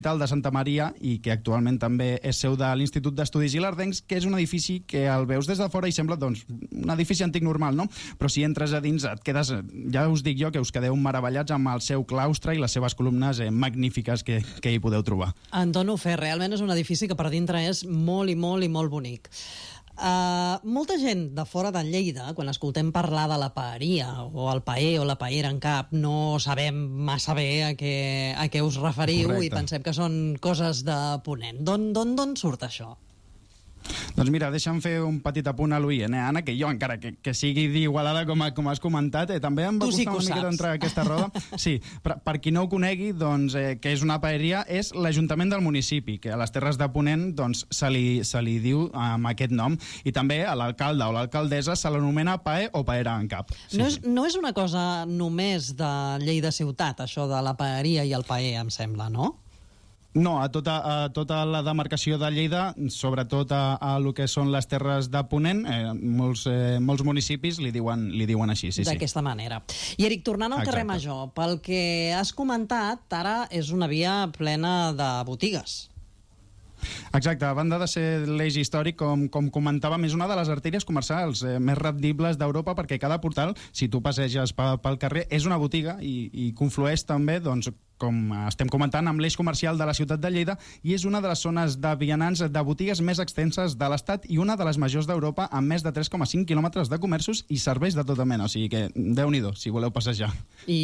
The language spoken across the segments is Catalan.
de Santa Maria i que actualment també és seu de l'Institut d'Estudis Ilerdencs, que és un edifici que el veus des de fora i sembla doncs, un edifici antic normal, no? Però si entres a dins et quedes, ja us dic jo, que us quedeu meravellats amb el seu claustre i les seves columnes magnífiques que hi podeu trobar. En dono fe, realment és un edifici que per dintre és molt i molt i molt bonic. Molta gent de fora de Lleida, quan escoltem parlar de la paeria o el paer o la paera en cap, no sabem massa bé a què us referiu. Correcte. I pensem que són coses de Ponent. D'on surt això? Doncs mira, deixa'm fer un petit apunt a l'oient, Anna, que jo, encara que sigui d'Igualada, com has comentat, també em va costar una mica d'entrar a aquesta roda. Sí, per qui no ho conegui, doncs, que és una paeria, és l'Ajuntament del municipi, que a les Terres de Ponent doncs, se li diu amb aquest nom, i també a l'alcalde o l'alcaldessa se l'anomena paer o paera en cap. Sí, no és una cosa només de Lleida ciutat, això de la paeria i el paer, em sembla, no? No, a tota la demarcació de Lleida, sobretot a lo que són les Terres de Ponent, molts municipis li diuen així, sí. D'aquesta manera. I Eric, tornant al carrer Major, pel que has comentat, ara és una via plena de botigues. Exacte, a banda de ser l'eix històric, com comentàvem, és una de les artèries comercials més rendibles d'Europa, perquè cada portal, si tu passeges pel carrer, és una botiga i conflueix també, doncs, com estem comentant, amb l'eix comercial de la ciutat de Lleida, i és una de les zones de vianants de botigues més extenses de l'Estat i una de les majors d'Europa, amb més de 3,5 quilòmetres de comerços i serveis de tota mena, o sigui que Déu-n'hi-do, si voleu passejar.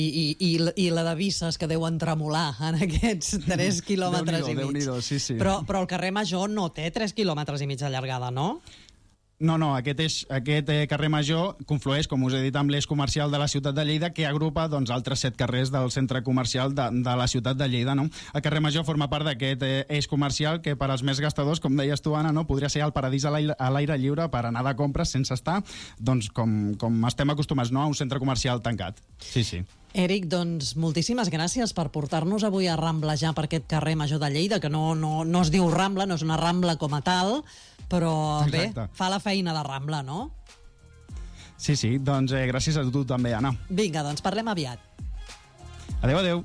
I la de visses que deuen tremolar en aquests 3 quilòmetres i mig. Déu-n'hi-do, sí. Però el carrer Major no té 3 quilòmetres i mig de llargada, no? No, aquest carrer Major conflueix, com us he dit, amb l'eix comercial de la ciutat de Lleida, que agrupa doncs, altres 7 carrers del centre comercial de la ciutat de Lleida. No? El carrer Major forma part d'aquest eix comercial que per als més gastadors, com deies tu, Anna, no? Podria ser el paradís a l'aire lliure per anar de compres sense estar, doncs, com estem acostumats, no? A un centre comercial tancat. Sí. Eric, doncs moltíssimes gràcies per portar-nos avui a ramblejar per aquest carrer Major de Lleida, que no es diu Rambla, no és una Rambla com a tal, però exacte. Bé, fa la feina de Rambla, no? Sí, doncs gràcies a tu també, Anna. Vinga, doncs parlem aviat. Adéu.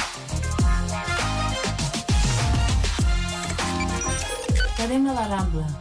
Cadena la Rambla.